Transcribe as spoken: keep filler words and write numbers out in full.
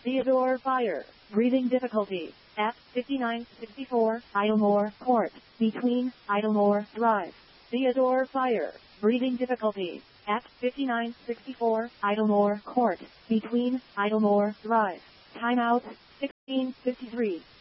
Theodore Fire. Breathing difficulty. At fifty-nine sixty-four Idlemore Court. Between Idlemore Drive. Theodore Fire. Breathing difficulty. At fifty-nine sixty-four Idlemore Court. Between Idlemore Drive. Timeout sixteen fifty-three.